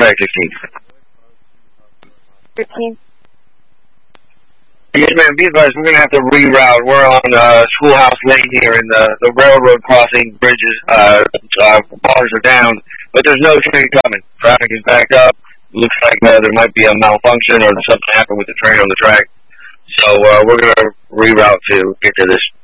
Track 16. 13. Yes, ma'am. Be advised, we're going to have to reroute. We're on Schoolhouse Lane here, and the railroad crossing bridges, bars are down, but there's no train coming. Traffic is backed up. Looks like there might be a malfunction or something happened with the train on the track. So we're going to reroute to get to this